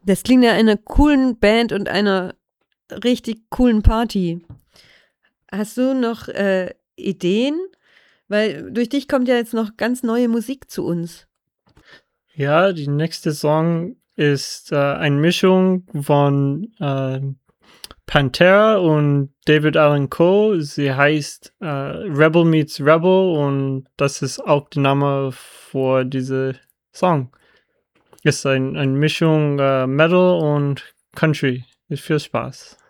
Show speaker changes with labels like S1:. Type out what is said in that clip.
S1: Das klingt ja einer coolen Band und einer richtig coolen Party. Hast du noch Ideen? Weil durch dich kommt ja jetzt noch ganz neue Musik zu uns.
S2: Ja, die nächste Song ist eine Mischung von Pantera und David Allan Coe. Sie heißt Rebel Meets Rebel und das ist auch der Name für diese Song. Ist eine Mischung Metal und Country. Mit viel Spaß.